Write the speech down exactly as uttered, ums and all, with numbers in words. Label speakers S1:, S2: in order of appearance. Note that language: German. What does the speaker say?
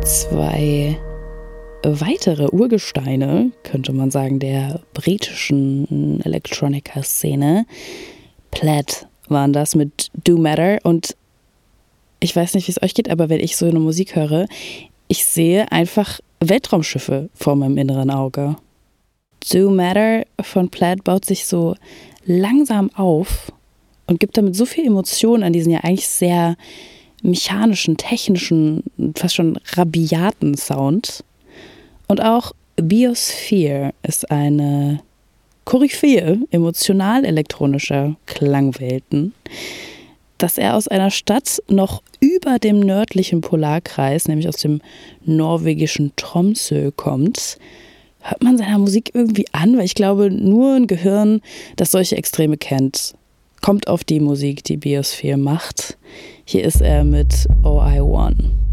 S1: zwei weitere Urgesteine, könnte man sagen, der britischen Electronica-Szene. Plaid waren das mit Do Matter, und ich weiß nicht, wie es euch geht, aber wenn ich so eine Musik höre, ich sehe einfach Weltraumschiffe vor meinem inneren Auge. Do Matter von Plaid baut sich so langsam auf und gibt damit so viel Emotion an diesen ja eigentlich sehr mechanischen, technischen, fast schon rabiaten Sound. Und auch Biosphere ist eine Koryphäe emotional-elektronischer Klangwelten, dass er aus einer Stadt noch über dem nördlichen Polarkreis, nämlich aus dem norwegischen Tromsø, kommt, hört man seiner Musik irgendwie an, weil ich glaube, nur ein Gehirn, das solche Extreme kennt, kommt auf die Musik, die Biosphere macht. Hier ist er mit Oh I Won.